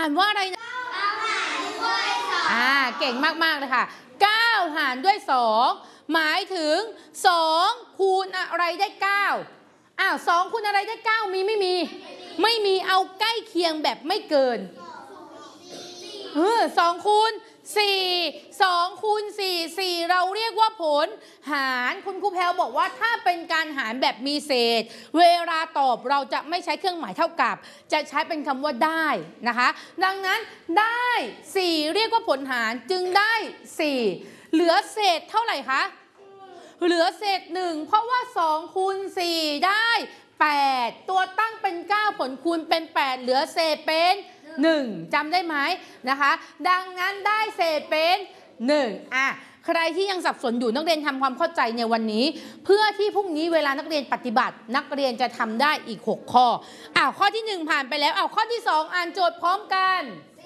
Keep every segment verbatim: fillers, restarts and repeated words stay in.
านว่าอะไรนะอ่าเก่งมากๆเลยค่ะเก้าหารด้วยสองหมายถึงสองคูณอะไรได้เก้าอ้าวสองคูณอะไรได้เก้ามีไม่มีไม่มีเอาใกล้เคียงแบบไม่เกินเออสองคูณสี่สองคูณสี่สี่เราเรียกว่าผลหารคุณครูแพลบอกว่าถ้าเป็นการหารแบบมีเศษเวลาตอบเราจะไม่ใช้เครื่องหมายเท่ากับจะใช้เป็นคำว่าได้นะคะดังนั้นได้สี่เรียกว่าผลหารจึงได้สี่เหลือเศษเท่าไหร่คะเหลือเศษหนึ่งเพราะว่าสองคูณสี่ได้แปดตัวตั้งเป็นเก้าผลคูณเป็นแปดเหลือเศษเป็นหนึ่งจำได้ไหมนะคะดังนั้นได้เศษเป็นหนึ่งอ่ะใครที่ยังสับสนอยู่นักเรียนทำความเข้าใจในวันนี้เพื่อที่พรุ่งนี้เวลานักเรียนปฏิบัตินักเรียนจะทำได้อีกหกข้ออ้าวข้อที่หนึ่งผ่านไปแล้วอ้าวข้อที่สองอ่านโจทย์พร้อมกัน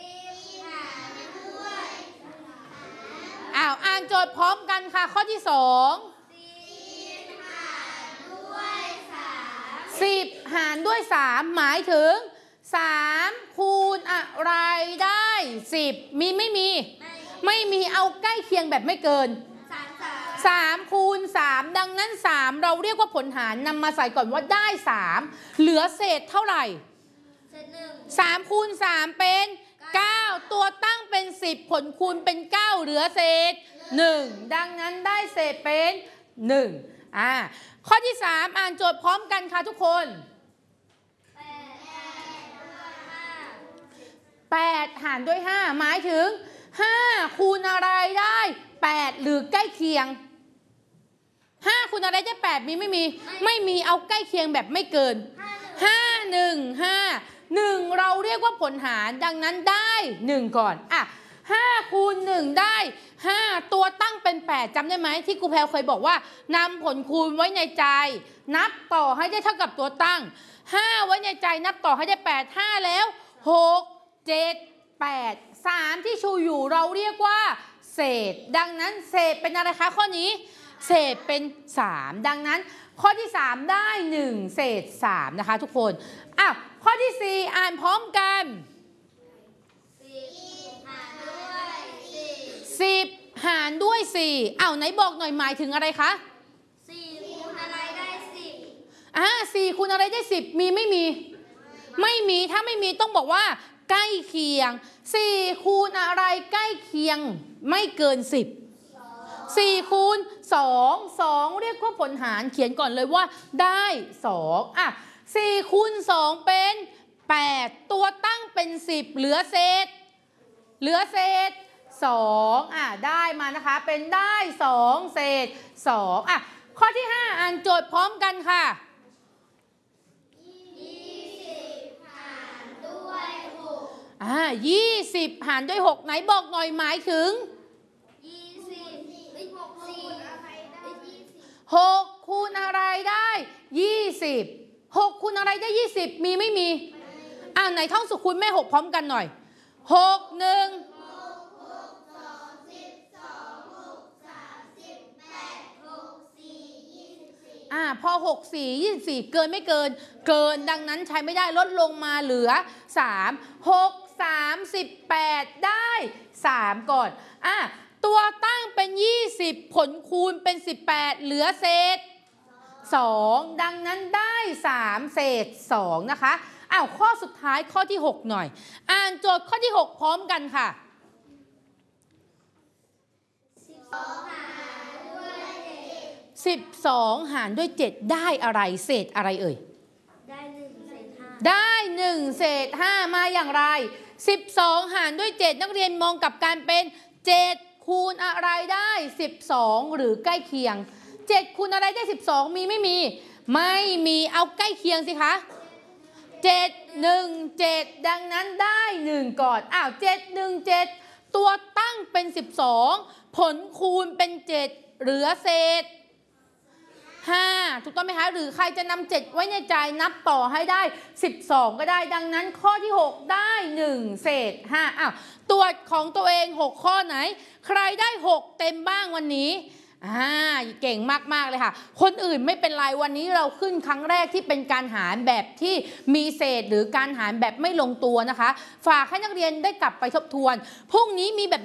อ้าวอ่านโจทย์พร้อมกันค่ะข้อที่สองสิบหารด้วยสามหมายถึงสามคูณอะไรได้สิบมีไม่มีไม่มีเอาใกล้เคียงแบบไม่เกินสามคูณสามดังนั้นสามเราเรียกว่าผลหารนำมาใส่ก่อนว่าได้สามเหลือเศษเท่าไหร่สามคูณสามเป็นเก้าตัวตั้งเป็นสิบผลคูณเป็นเก้าเหลือเศษหนึ่งดังนั้นได้เศษเป็นหนึ่งอ่าข้อที่สามอ่านโจทย์พร้อมกันค่ะทุกคนแปดหารด้วยห้าหมายถึงห้าคูณอะไรได้แปดหรือใกล้เคียงห้าคูณอะไรได้แปดมีไม่มีไม่มีเอาใกล้เคียงแบบไม่เกินห้า หนึ่ง ห้า หนึ่งเราเรียกว่าผลหารดังนั้นได้หนึ่งก่อนอ่ะห้าคูณหนึ่งได้ห้าตัวตั้งเป็นแปดจำได้ไหมที่ครูแพลเคยบอกว่านำผลคูณไว้ในใจนับต่อให้ได้เท่ากับตัวตั้งห้าไว้ในใจนับต่อให้ได้แปด ห้าแล้วหก เจ็ด แปด สามที่ชูอยู่เราเรียกว่าเศษดังนั้นเศษเป็นอะไรคะข้อนี้เศษเป็นสามดังนั้นข้อที่สามได้หนึ่งเศษสามนะคะทุกคนอ้าวข้อที่สี่อ่านพร้อมกันสิบหารด้วยสี่อ้าวไหนบอกหน่อยหมายถึงอะไรคะสี่คูณอะไรได้สิบอ่าสี่คูณอะไรได้สิบมีไม่มีไม่มีถ้าไม่มีต้องบอกว่าใกล้เคียงสี่คูณอะไรใกล้เคียงไม่เกินสิบสี่คูณสองสองเรียกว่าผลหารเขียนก่อนเลยว่าได้สองอ่ะสี่คูณสองเป็นแปดตัวตั้งเป็นสิบเหลือเศษเหลือเศษสองอ่ะได้มานะคะเป็นได้สองเศษสองอ่ะข้อที่ห้าอ่านโจทย์พร้อมกันค่ะอ่ายี่สิบหารด้วยหกไหนบอกหน่อยหมายถึงยี่สิบหกสี่หกคูณอะไรได้ยี่สิบหกคูณอะไรได้ยี่สิบมีไม่มีอ่าไหนท่องสุขคูณแม่หกพร้อมกันหน่อยหกหนึ่งอ่าพอหก สี่ ยี่สิบสี่เกินไม่เกินเกินดังนั้นใช้ไม่ได้ลดลงมาเหลือสาม หก สาม สิบแปดได้สามก่อนอ่ะตัวตั้งเป็นยี่สิบผลคูณเป็นสิบแปดเหลือเศษสองดังนั้นได้สามเศษสองนะคะอ้าวข้อสุดท้ายข้อที่หกหน่อยอ่านโจทย์ข้อที่หกพร้อมกันค่ะสิบสองหารด้วยเจ็ดได้อะไรเศษอะไรเอ่ยได้หนึ่งเศษห้าได้หนึ่งเศษห้ามาอย่างไรสิบสองหารด้วยเจ็ดนักเรียนมองกับการเป็นเจ็ดคูณอะไรได้สิบสองหรือใกล้เคียงเจ็ดคูณอะไรได้สิบสองมีไม่มีไม่มีเอาใกล้เคียงสิคะเจ็ด หนึ่ง เจ็ดดังนั้นได้หนึ่งก่อนอ้าวเจ็ด หนึ่ง เจ็ดตัวตั้งเป็นสิบสองผลคูณเป็นเจ็ดเหลือเศษห้าถูกต้องไหมคะหรือใครจะนำเจ็ดไว้ในใจนับต่อให้ได้สิบสองก็ได้ดังนั้นข้อที่หกได้หนึ่งเศษห้าอ้าวตรวจของตัวเองหกข้อไหนใครได้หกเต็มบ้างวันนี้อ่าเก่งมากๆเลยค่ะคนอื่นไม่เป็นไรวันนี้เราขึ้นครั้งแรกที่เป็นการหารแบบที่มีเศษหรือการหารแบบไม่ลงตัวนะคะฝากให้นักเรียนได้กลับไปทบทวนพรุ่งนี้มีแบบ